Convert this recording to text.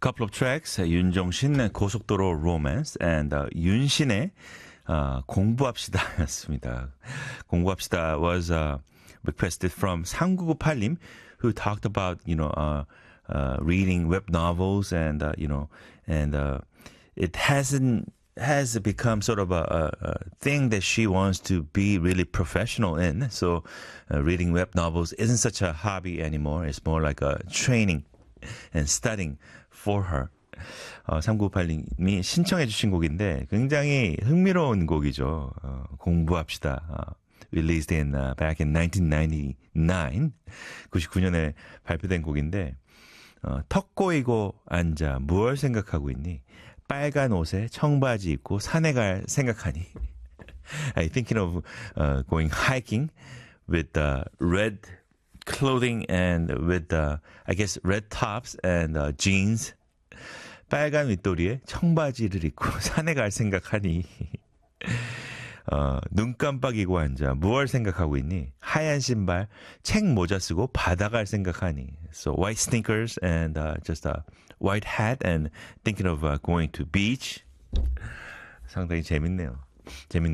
couple of tracks, 윤종신 고속도로 Romance and 윤신의 공부합시다였습니다. 공부합시다 was requested from 3998님 who talked about, reading web novels and, it has become sort of a thing that she wants to be really professional in. So reading web novels isn't such a hobby anymore. It's more like a training and studying for her. 3998님이 신청해 주신 곡인데 굉장히 흥미로운 곡이죠. 공부합시다. Released in back in 1999, 99년에 발표된 곡인데 턱 꼬이고 앉아 무얼 생각하고 있니? 빨간 옷에 청바지 입고 산에 갈 생각하니? I'm thinking of going hiking with red clothing and with I guess red tops and jeans. 빨간 윗도리에 청바지를 입고 산에 갈 생각하니? 눈 깜빡이고 앉아 무얼 생각하고 있니? 하얀 신발, 책 모자 쓰고 바다 갈 생각하니? So white sneakers and just a white hat and thinking of going to beach. 상당히 재밌네요.